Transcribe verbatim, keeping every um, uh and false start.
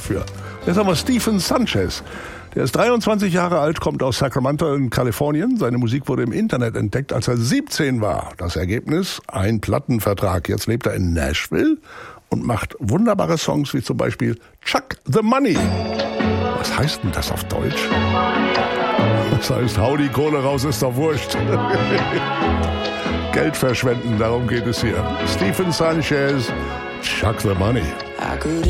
für. Jetzt haben wir Stephen Sanchez. Der ist dreiundzwanzig Jahre alt, kommt aus Sacramento in Kalifornien. Seine Musik wurde im Internet entdeckt, als er siebzehn war. Das Ergebnis? Ein Plattenvertrag. Jetzt lebt er in Nashville und macht wunderbare Songs, wie zum Beispiel Chuck the Money. Was heißt denn das auf Deutsch? Das heißt, hau die Kohle raus, ist doch wurscht. Geld verschwenden, darum geht es hier. Stephen Sanchez, Chuck the Money.